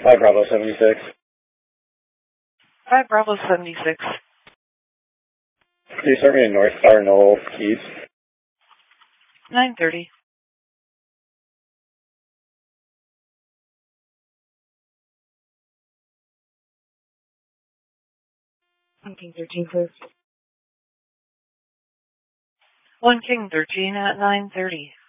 5 Bravo 76. 5 Bravo 76. Can you start me in North Star Knoll East? 9:30. King 13, clear. 1 King 13 at 9:30.